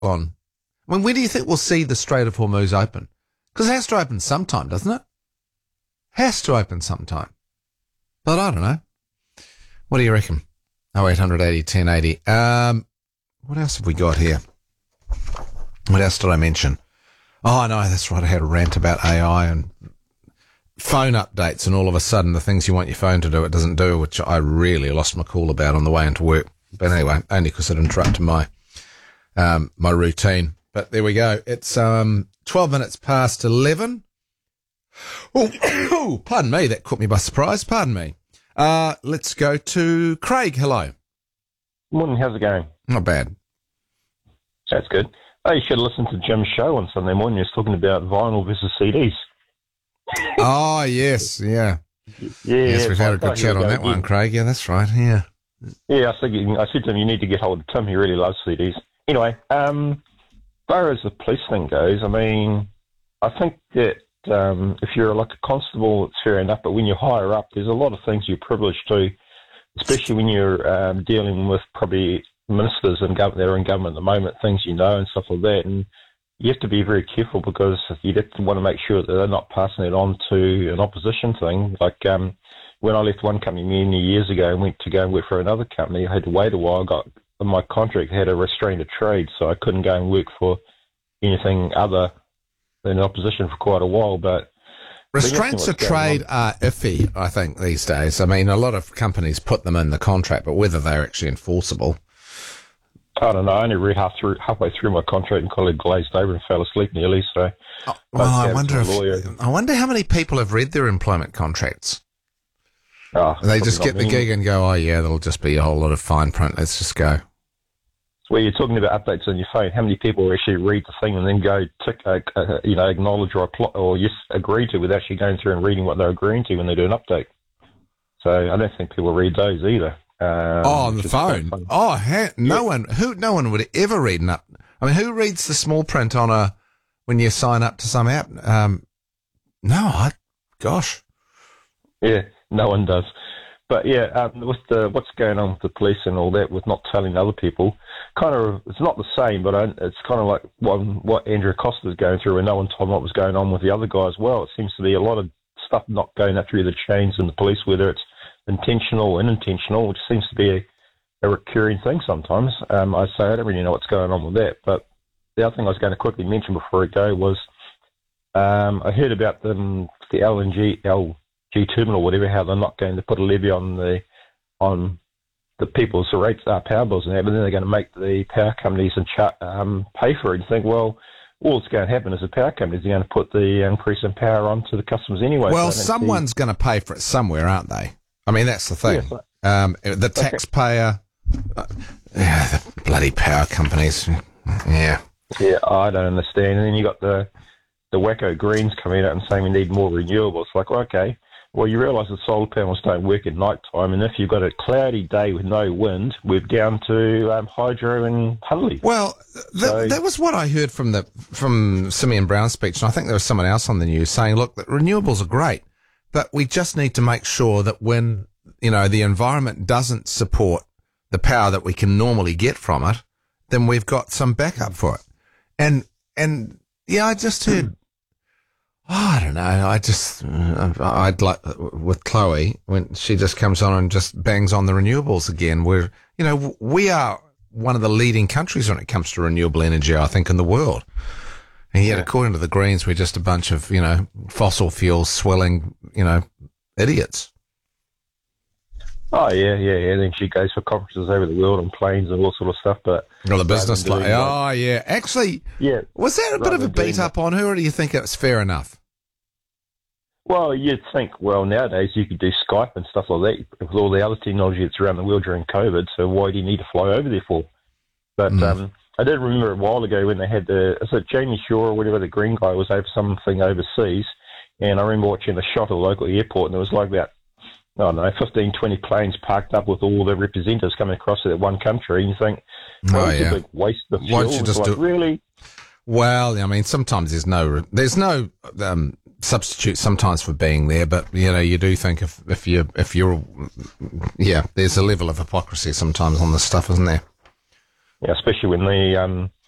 on, I mean, when do you think we'll see the Strait of Hormuz open? Because it has to open sometime, doesn't it? Has to open sometime. But I don't know. What do you reckon? 0800 80 1080. What else have we got here? What else did I mention? Oh, no, that's right. I had a rant about AI and phone updates, and all of a sudden the things you want your phone to do, it doesn't do, which I really lost my cool about on the way into work. But anyway, only because it interrupted my my routine. But there we go. It's 12 minutes past 11. Oh, pardon me. That caught me by surprise. Pardon me. Let's go to Craig. Hello. Morning, how's it going? Not bad. That's good. Oh, you should listen to Jim's show on Sunday morning. He was talking about vinyl versus CDs. Oh, yes, yeah. Yes, we've had a good chat on that one, Craig. Yeah, that's right, yeah. Yeah, I said to him, you need to get hold of Tim. He really loves CDs. Anyway, as far as the police thing goes, I mean, I think that if you're like a constable, it's fair enough, but when you're higher up, there's a lot of things you're privileged to, especially when you're dealing with probably ministers and that are in government at the moment, things you know and stuff like that, and you have to be very careful because you have to want to make sure that they're not passing it on to an opposition thing. Like when I left one company many years ago and went to go and work for another company, I had to wait a while. My contract had a restraint of trade, so I couldn't go and work for anything other than opposition for quite a while. But restraints of trade are iffy, I think, these days. I mean, a lot of companies put them in the contract, but whether they're actually enforceable, I don't know. I only read halfway through my contract and colleague glazed over and fell asleep nearly. So, I wonder how many people have read their employment contracts. They just get the gig and go, oh yeah, there'll just be a whole lot of fine print. Let's just go. Where you're talking about updates on your phone, how many people actually read the thing and then go tick, acknowledge or yes, agree to, with actually going through and reading what they're agreeing to when they do an update? So I don't think people read those either. On the phone? No one would ever read I mean, who reads the small print when you sign up to some app? Gosh. Yeah, no one does. But yeah, with what's going on with the police and all that, with not telling other people, kind of, it's not the same, but it's kind of like what Andrew Costa's going through, and no one told him what was going on with the other guy as well. It seems to be a lot of stuff not going up through the chains in the police, whether it's intentional or unintentional, which seems to be a recurring thing sometimes. I say I don't really know what's going on with that. But the other thing I was going to quickly mention before I go was I heard about the LG terminal, whatever, how they're not going to put a levy on the people's rates, power bills and that, but then they're going to make the power companies pay for it. You think, well, all that's going to happen is the power companies are going to put the increase in power onto the customers anyway. Well, someone's going to pay for it somewhere, aren't they? I mean, that's the thing. The taxpayer, the bloody power companies. Yeah. Yeah, I don't understand. And then you got the wacko Greens coming out and saying we need more renewables. Like, okay, well, you realise the solar panels don't work at night time, and if you've got a cloudy day with no wind, we're down to hydro and Hunley. Well, that was what I heard from Simeon Brown's speech, and I think there was someone else on the news saying, look, that renewables are great, but we just need to make sure that when, the environment doesn't support the power that we can normally get from it, then we've got some backup for it. And yeah, I just heard, I don't know, I'd like, with Chloe, when she just comes on and just bangs on the renewables again, we are one of the leading countries when it comes to renewable energy, I think, in the world. And yet, according to the Greens, we're just a bunch of, fossil fuel swilling, idiots. Oh, yeah. And then she goes for conferences over the world on planes and all sort of stuff. But the business yeah. Actually, was that a bit of a beat up on her, or do you think it's fair enough? Well, you'd think, nowadays you could do Skype and stuff like that with all the other technology that's around the world during COVID, so why do you need to fly over there for? But I did remember a while ago when they had Jamie Shaw or whatever, the green guy, was over something overseas, and I remember watching a shot of the local airport, and there was like about, 15, 20 planes parked up with all the representatives coming across to that one country, and you think, it's a big waste of fuel. Why don't you just really? Well, I mean, sometimes there's no substitute sometimes for being there, but you do think if you're there's a level of hypocrisy sometimes on this stuff, isn't there? Yeah, especially when the